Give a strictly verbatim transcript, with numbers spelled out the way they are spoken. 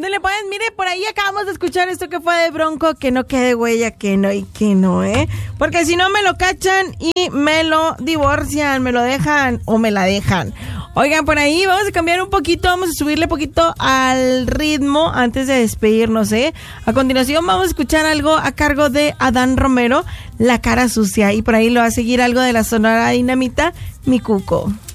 Ándale, pues, mire, por ahí acabamos de escuchar esto que fue de Bronco, que no quede huella, que no y que no, ¿eh? Porque si no me lo cachan y me lo divorcian, me lo dejan o me la dejan. Oigan, por ahí vamos a cambiar un poquito, vamos a subirle poquito al ritmo antes de despedirnos, ¿eh? A continuación vamos a escuchar algo a cargo de Adán Romero, La Cara Sucia, y por ahí lo va a seguir algo de la Sonora Dinamita, Mi Cuco.